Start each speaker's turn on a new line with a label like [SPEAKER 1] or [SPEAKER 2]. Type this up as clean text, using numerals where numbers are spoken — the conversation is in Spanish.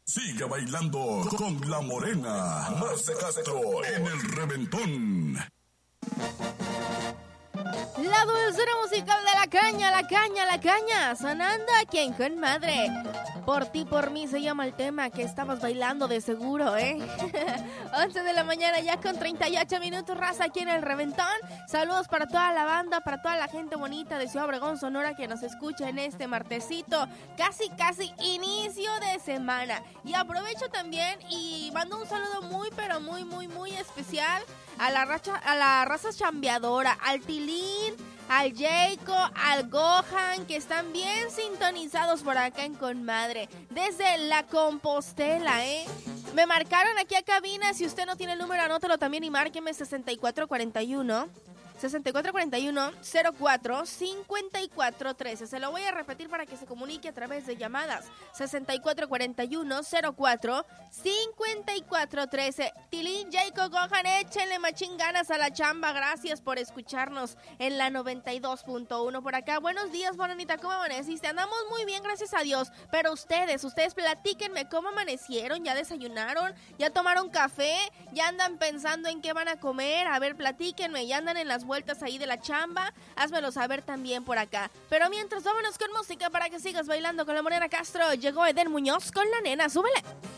[SPEAKER 1] Sigue bailando con la morena. Marce Castro en el reventón.
[SPEAKER 2] La dulzura musical de la caña, sonando aquí en Con Madre. Por ti, por mí se llama el tema que estabas bailando de seguro, 11 de la mañana ya con 38 minutos, raza, aquí en el Reventón. Saludos para toda la banda, para toda la gente bonita de Ciudad Obregón, Sonora, que nos escucha en este martesito, casi inicio de semana. Y aprovecho también y mando un saludo muy, pero muy especial a la raza chambeadora, al Tilín, al Jayco, al Gohan, que están bien sintonizados por acá en Conmadre, desde la Compostela, Me marcaron aquí a cabina, si usted no tiene el número, anótalo también y márqueme 6441 04 5413. Se lo voy a repetir para que se comunique a través de llamadas. 6441 04 5413. Tilín, Jayco, Gohan, échenle machín ganas a la chamba. Gracias por escucharnos en la 92.1 por acá. Buenos días, bonanita, ¿cómo amaneciste? Andamos muy bien, gracias a Dios. Pero ustedes platíquenme cómo amanecieron, ya desayunaron, ya tomaron café, ya andan pensando en qué van a comer. A ver, platíquenme, ya andan en las vueltas ahí de la chamba, házmelo saber también por acá. Pero mientras, vámonos con música para que sigas bailando con la Morena Castro. Llegó Eden Muñoz con La Nena, súbele.